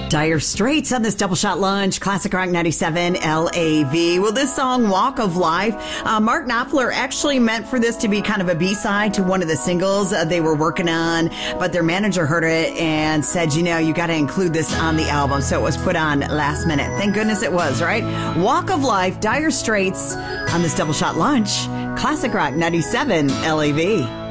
Dire Straits on this double shot lunch, Classic Rock 97 LAV. Well, this song, Walk of Life, Mark Knopfler actually meant for this to be kind of a B-side to one of the singles they were working on, but their manager heard it and said, you got to include this on the album. So it was put on last minute. Thank goodness it was, right? Walk of Life, Dire Straits on this double shot lunch, Classic Rock 97 LAV.